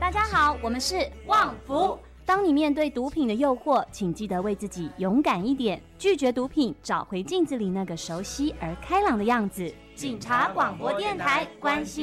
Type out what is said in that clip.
大家好，我们是旺福。当你面对毒品的诱惑，请记得为自己勇敢一点，拒绝毒品，找回镜子里那个熟悉而开朗的样子。警察广播电台，关心